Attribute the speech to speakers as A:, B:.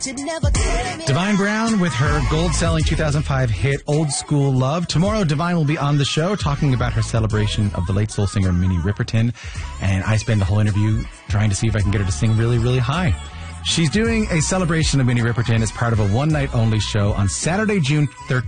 A: Divine Brown with her gold-selling 2005 hit Old School Love. Tomorrow, Divine will be on the show talking about her celebration of the late soul singer Minnie Riperton. And I spend the whole interview trying to see if I can get her to sing really, really high. She's doing a celebration of Minnie Riperton as part of a one-night-only show on Saturday, June 13th.